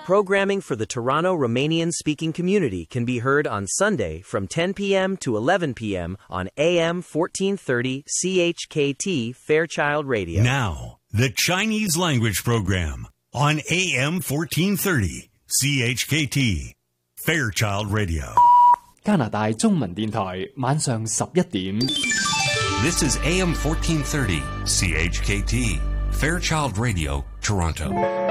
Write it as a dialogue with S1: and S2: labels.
S1: programming for the Toronto Romanian-speaking community can be heard on Sunday from 10 p.m. to 11 p.m. on AM 1430 CHKT Fairchild Radio.
S2: Now, the Chinese language program on AM 1430 CHKT Fairchild Radio.
S3: 加拿大中文電台晚上11點。
S4: This is AM 1430 CHKT Fairchild Radio, Toronto.